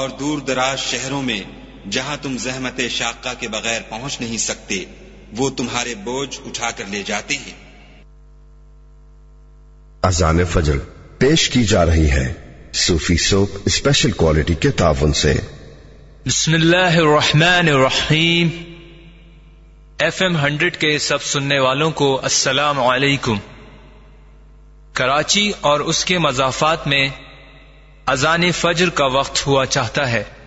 और दूर दराज शहरों में जहां तुम ज़हमत शाक़ा के बगैर पहुंच नहीं सकते, वो तुम्हारे बोझ उठाकर ले जाते हैं। अज़ान फजर पेश की जा रही है सूफी सोप स्पेशल क्वालिटी के ताउन से। बिस्मिल्लाहिर्रहमानिर्रहीम। FM 100 के सब सुनने वालों को अस्सलाम वालेकुम। कराची और उसके मज़ाफ़ात में अज़ान फजर का वक्त हुआ चाहता है।